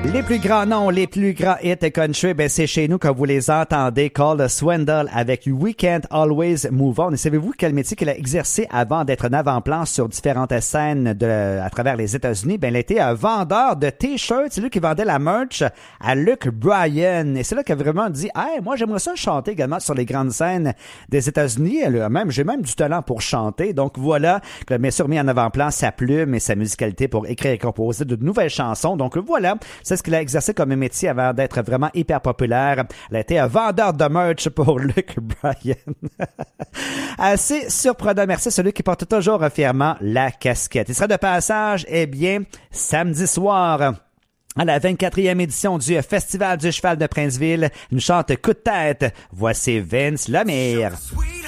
Les plus grands noms, les plus grands hits country, ben c'est chez nous que vous les entendez. Cole Swindle avec We Can't Always Move On. Et savez-vous quel métier qu'il a exercé avant d'être un avant-plan sur différentes scènes à travers les États-Unis? Ben, il a été un vendeur de t-shirts. C'est lui qui vendait la merch à Luke Bryan. Et c'est là qu'il a vraiment dit, hey, moi, j'aimerais ça chanter également sur les grandes scènes des États-Unis. J'ai même du talent pour chanter. Donc voilà, il a bien sûr mis en avant-plan sa plume et sa musicalité pour écrire et composer de nouvelles chansons. Donc voilà, c'est ce qu'il a exercé comme métier avant d'être vraiment hyper populaire. Il a été un vendeur de merch pour Luke Bryan. Assez surprenant. Merci à celui qui porte toujours fièrement la casquette. Il sera de passage, samedi soir, à la 24e édition du Festival du Cheval de Princeville. Une chante coup de tête. Voici Vince Lemire.